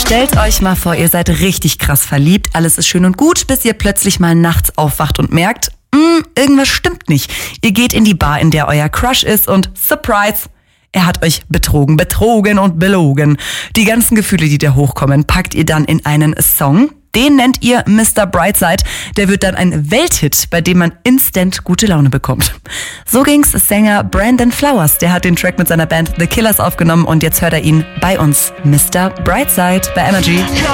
Stellt euch mal vor, ihr seid richtig krass verliebt, alles ist schön und gut, bis ihr plötzlich mal nachts aufwacht und merkt, irgendwas stimmt nicht. Ihr geht in die Bar, in der euer Crush ist und surprise, er hat euch betrogen und belogen. Die ganzen Gefühle, die da hochkommen, packt ihr dann in einen Song. Den nennt ihr Mr. Brightside. Der wird dann ein Welthit, bei dem man instant gute Laune bekommt. So ging's Sänger Brandon Flowers. Der hat den Track mit seiner Band The Killers aufgenommen und jetzt hört er ihn bei uns. Mr. Brightside bei Energy.